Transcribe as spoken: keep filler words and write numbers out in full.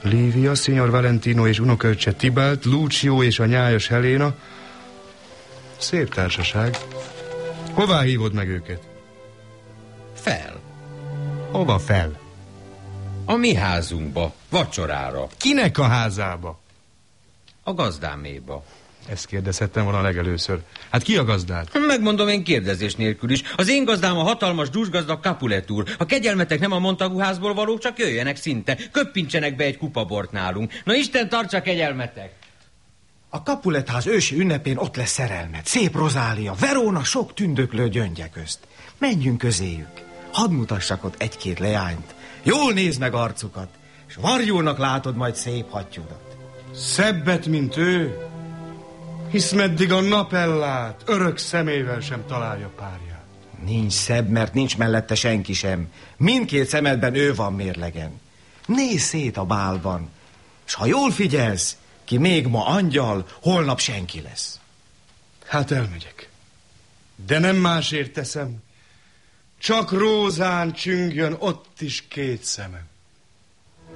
Lívia, Signor Valentino és unokaöccse Tibalt, Lucio és a nyájas Helena. Szép társaság. Hová hívod meg őket? Fel. Hova fel? A mi házunkba, vacsorára. Kinek a házába? A gazdáméba. Ezt kérdezhettem volna legelőször. Hát ki a gazdád? Megmondom én kérdezés nélkül is. Az én gazdám a hatalmas dúsgazdag Capulet úr. A kegyelmetek nem a Montagu házból valók, csak jöjjenek szinte. Köppintsenek be egy kupa bort nálunk. Na Isten tartsa kegyelmetek! A Capulet ház ősi ünnepén ott lesz szerelmed. Szép Rozália, Verona sok tündöklő gyöngye közt. Menjünk közéjük. Hadd mutassak ott egy-két leányt. Jól nézd meg arcukat, és varjulnak látod majd szép hattyúdat. Szebbet, mint ő, hisz meddig a nap ellát, örök szemével sem találja párját. Nincs szebb, mert nincs mellette senki sem. Mindkét szemedben ő van mérlegen. Nézz szét a bálban, és ha jól figyelsz, ki még ma angyal, holnap senki lesz. Hát elmegyek. De nem másért teszem. Csak rózán csüngjön ott is két szemem.